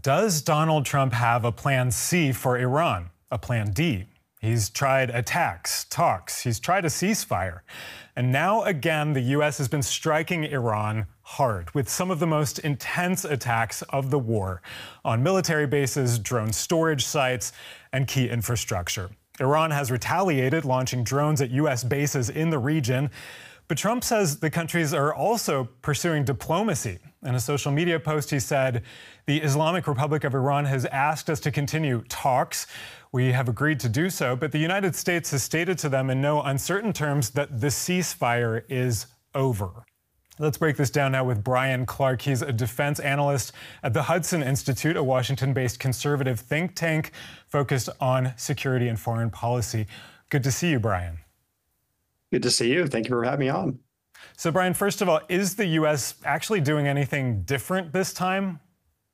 Does Donald Trump have a plan C for Iran? A plan D? He's tried attacks, talks, he's tried a ceasefire. And now again, the U.S. has been striking Iran hard with some of the most intense attacks of the war on military bases, drone storage sites, and key infrastructure. Iran has retaliated, launching drones at U.S. bases in the region. But Trump says the countries are also pursuing diplomacy. In a social media post, he said, "The Islamic Republic of Iran has asked us to continue talks. We have agreed to do so, but the United States has stated to them in no uncertain terms that the ceasefire is over." Let's break this down now with Brian Clark. He's a defense analyst at the Hudson Institute, a Washington-based conservative think tank focused on security and foreign policy. Good to see you, Brian. Good to see you. Thank you for having me on. So, Brian, first of all, is the U.S. actually doing anything different this time?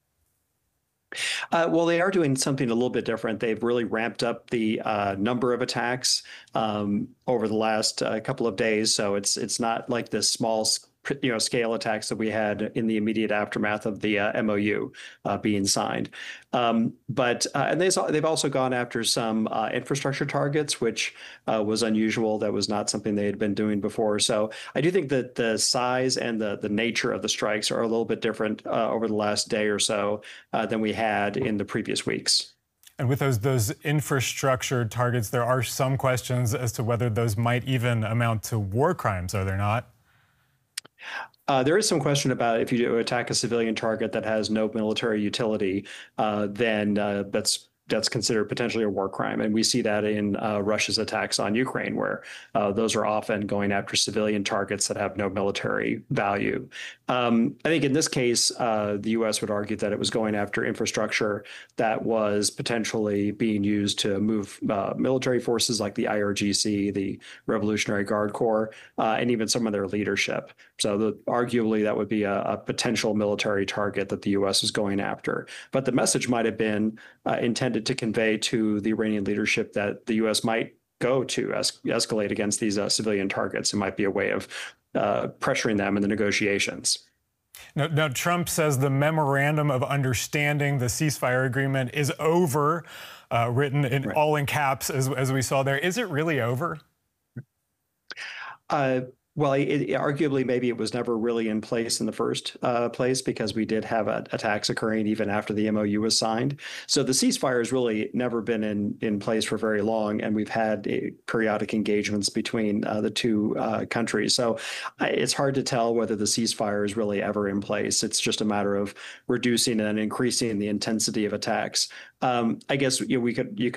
Well, they are doing something a little bit different. They've really ramped up the number of attacks over the last couple of days. So it's not like the small scale attacks that we had in the immediate aftermath of the MOU being signed. And they've also gone after some infrastructure targets, which was unusual. That was not something they had been doing before. So I do think that the size and the nature of the strikes are a little bit different over the last day or so than we had in the previous weeks. And with those infrastructure targets, there are some questions as to whether those might even amount to war crimes, are there not? There is some question about if you attack a civilian target that has no military utility, then that's considered potentially a war crime. And we see that in Russia's attacks on Ukraine, where those are often going after civilian targets that have no military value. I think in this case, the U.S. would argue that it was going after infrastructure that was potentially being used to move military forces like the IRGC, the Revolutionary Guard Corps, and even some of their leadership. So arguably that would be a potential military target that the U.S. is going after. But the message might have been intended to convey to the Iranian leadership that the U.S. might go to escalate against these civilian targets. It might be a way of pressuring them in the negotiations. Now, Trump says the memorandum of understanding, the ceasefire agreement, is over, written in all in caps, as we saw there. Is it really over? Well, arguably, maybe it was never really in place in the first place, because we did have attacks occurring even after the MOU was signed. So the ceasefire has really never been in place for very long, and we've had periodic engagements between the two countries. So it's hard to tell whether the ceasefire is really ever in place. It's just a matter of reducing and increasing the intensity of attacks. I guess you could